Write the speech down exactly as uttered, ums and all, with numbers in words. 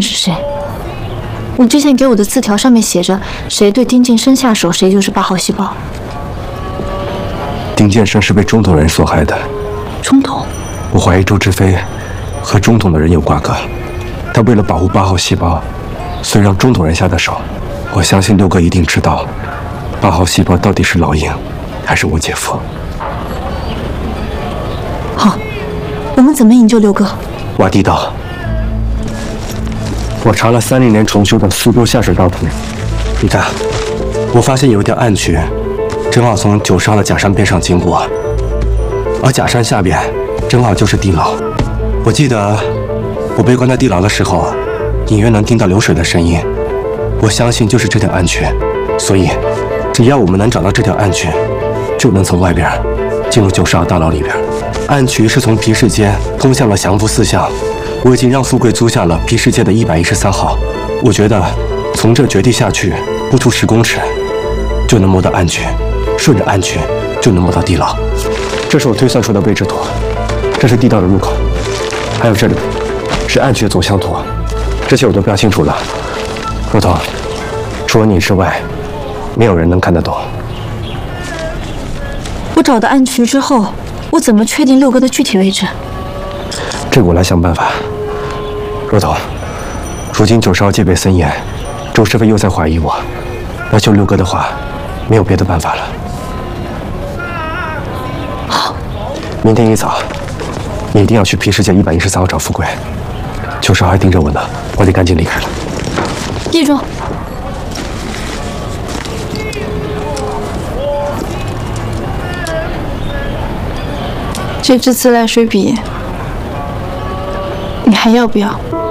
是谁？你之前给我的字条上面写着，谁对丁建生下手，谁就是八号细胞。 丁建生是被中统人所害的。 中统？ 我怀疑周志飞和中统的人有瓜葛，他为了保护八号细胞，所以让中统人下的手。我相信六哥一定知道，八号细胞到底是老鹰，还是我姐夫。 好，我们怎么营救六哥？ 挖地道。我查了三零年重修的苏州下水道图，你看，我发现有一条暗渠，正好从九十号的假山边上经过，而假山下边正好就是地牢。我记得我被关在地牢的时候，隐约能听到流水的声音。我相信就是这条暗渠，所以只要我们能找到这条暗渠，就能从外边进入九十号大牢里边。暗渠是从皮市街通向了祥福四巷。我已经让富贵租下了皮市街的一百一十三号，我觉得从这绝地下去不出十公尺，就能摸到暗渠，顺着暗渠就能摸到地牢。这是我推算出的位置图，这是地道的入口，还有这里是暗渠的走向图，这些我都标清楚了。若彤，除了你之外，没有人能看得懂。 我找到暗渠之后，我怎么确定六哥的具体位置？ 这个我来想办法。若彤，如今九十号戒备森严，周师飞又在怀疑我，要救六哥的话，没有别的办法了。 好， 明天一早，你一定要去皮市街一百一十三号找富贵。九十号还盯着我呢，我得赶紧离开了。 记住。这支自来水笔，你还要不要？